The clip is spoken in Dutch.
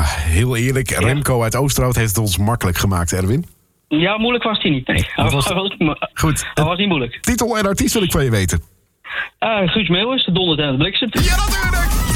heel eerlijk. Ja. Remco uit Oosterhout heeft het ons makkelijk gemaakt, Erwin. Ja, moeilijk was hij niet, nee. Goed. Hij was niet moeilijk. Titel en artiest wil ik van je weten. Guus Meeuwis, de Donderd en het Bliksem. Ja, natuurlijk!